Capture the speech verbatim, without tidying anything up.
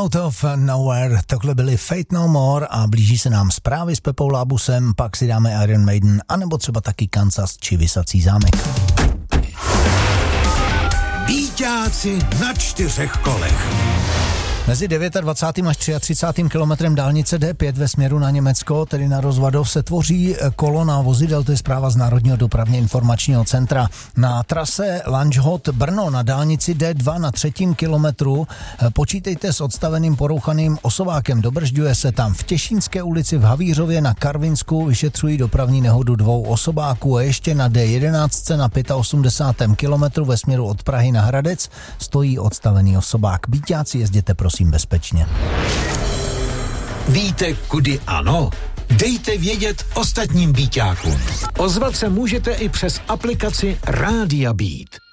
Out of Nowhere, tohle byly Fate No More a blíží se nám zprávy s Pepou Lábusem, pak si dáme Iron Maiden, anebo třeba taky Kansas či Visací zámek. Býťáci na čtyřech kolech. Mezi dvacátým devátým až třicátým třetím kilometrem dálnice D pět ve směru na Německo, tedy na Rozvadov, se tvoří kolona vozidel, to je zpráva z Národního dopravně informačního centra. Na trase Lanžhot Brno na dálnici D dva na třetím kilometru počítejte s odstaveným porouchaným osobákem. Dobržďuje se tam. V Těšínské ulici v Havířově na Karvinsku vyšetřují dopravní nehodu dvou osobáků a ještě na D jedenáct na osmdesátém pátém kilometru ve směru od Prahy na Hradec stojí odstavený osobák. Býťáci, jezděte prosím bezpečně. Víte, kudy ano? Dejte vědět ostatním býťákům. Ozvat se můžete i přes aplikaci Rádia Beat.